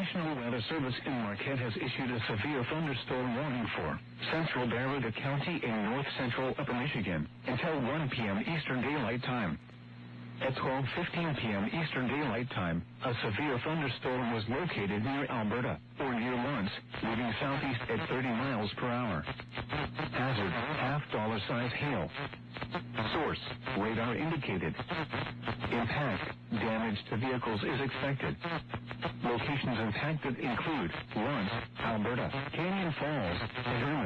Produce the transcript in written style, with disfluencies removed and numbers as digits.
National Weather Service in Marquette has issued a severe thunderstorm warning for central Baraga County in north-central Upper Michigan until 1 p.m. Eastern Daylight Time. At 12:15 p.m. Eastern Daylight Time, a severe thunderstorm was located near Alberta, or near Lawrence, moving southeast at 30 miles per hour. Hazard, $half-size hail. Source, radar indicated. Impact, damage to vehicles is expected. Locations impacted include Lawrence, Alberta, Canyon Falls, and Herman.